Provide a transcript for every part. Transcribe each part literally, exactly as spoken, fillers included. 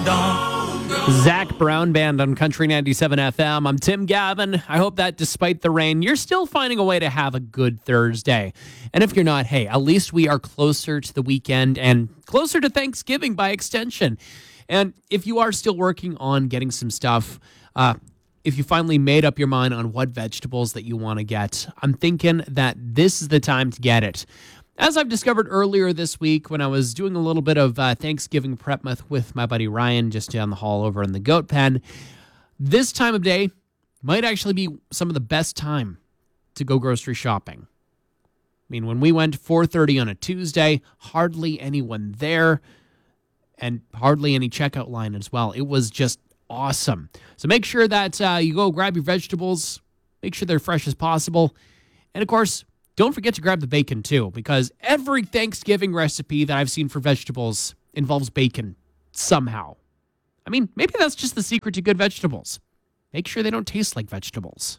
Zach Brown Band on Country ninety-seven F M. I'm Tim Gavin. I hope that despite the rain, you're still finding a way to have a good Thursday. And if you're not, hey, at least we are closer to the weekend and closer to Thanksgiving by extension. And if you are still working on getting some stuff, uh, if you finally made up your mind on what vegetables that you want to get, I'm thinking that this is the time to get it. As I've discovered earlier this week when I was doing a little bit of uh, Thanksgiving prep with my buddy Ryan just down the hall over in the Goat Pen, this time of day might actually be some of the best time to go grocery shopping. I mean, when we went four thirty on a Tuesday, hardly anyone there and hardly any checkout line as well. It was just awesome. So make sure that uh, you go grab your vegetables, make sure they're fresh as possible, and of course, don't forget to grab the bacon, too, because every Thanksgiving recipe that I've seen for vegetables involves bacon somehow. I mean, maybe that's just the secret to good vegetables. Make sure they don't taste like vegetables.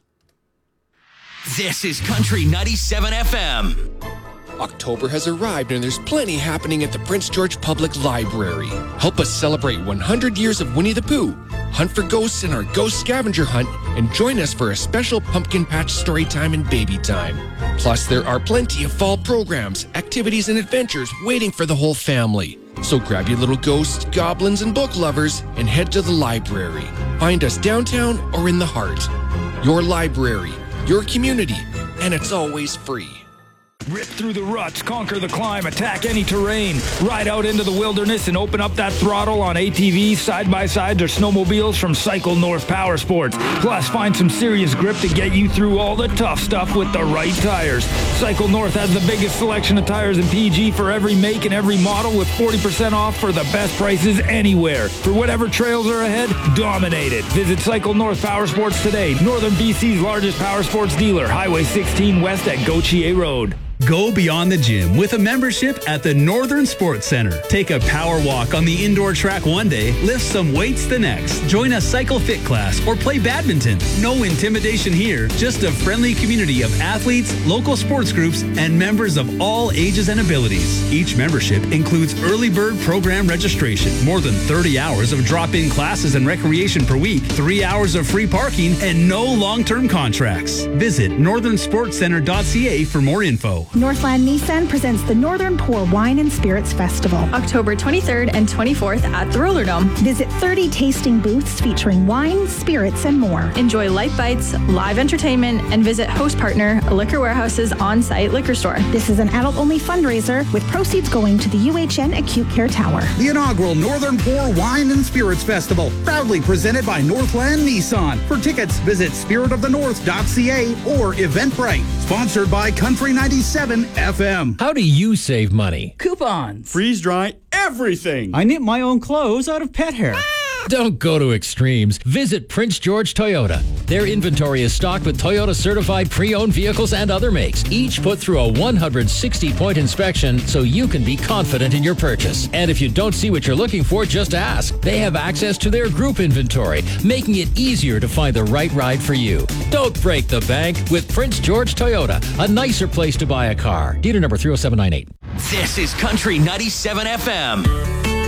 This is Country ninety-seven F M. October has arrived and there's plenty happening at the Prince George Public Library. Help us celebrate one hundred years of Winnie the Pooh, hunt for ghosts in our ghost scavenger hunt, and join us for a special pumpkin patch story time and baby time. Plus, there are plenty of fall programs, activities, and adventures waiting for the whole family. So grab your little ghosts, goblins, and book lovers and head to the library. Find us downtown or in the heart. Your library, your community, and it's always free. Rip through the ruts, conquer the climb, attack any terrain, ride out into the wilderness and open up that throttle on A T Vs, side-by-sides, or snowmobiles from Cycle North Power Sports. Plus, find some serious grip to get you through all the tough stuff with the right tires. Cycle North has the biggest selection of tires in P G for every make and every model with forty percent off for the best prices anywhere. For whatever trails are ahead, dominate it. Visit Cycle North Power Sports today, Northern B C's largest power sports dealer, Highway sixteen West at Gautier Road. Go beyond the gym with a membership at the Northern Sports Center. Take a power walk on the indoor track one day, lift some weights the next. Join a cycle fit class or play badminton. No intimidation here, just a friendly community of athletes, local sports groups, and members of all ages and abilities. Each membership includes early bird program registration, more than thirty hours of drop-in classes and recreation per week, three hours of free parking, and no long-term contracts. Visit northern sports center dot c a for more info. Northland Nissan presents the Northern Pour Wine and Spirits Festival. October twenty-third and twenty-fourth at the Roller Dome. Visit thirty tasting booths featuring wine, spirits, and more. Enjoy light bites, live entertainment, and visit host partner Liquor Warehouse's on-site liquor store. This is an adult-only fundraiser with proceeds going to the U H N Acute Care Tower. The inaugural Northern Pour Wine and Spirits Festival, proudly presented by Northland Nissan. For tickets, visit spirit of the north dot c a or Eventbrite. Sponsored by Country ninety-seven F M. How do you save money? Coupons. Freeze dry everything. I knit my own clothes out of pet hair. Don't go to extremes. Visit Prince George Toyota. Their inventory is stocked with Toyota certified pre-owned vehicles and other makes, each put through a one hundred sixty point inspection so you can be confident in your purchase. And if you don't see what you're looking for, just ask. They have access to their group inventory, making it easier to find the right ride for you. Don't break the bank with Prince George Toyota, a nicer place to buy a car. Dealer number three oh seven nine eight. This is Country ninety-seven F M.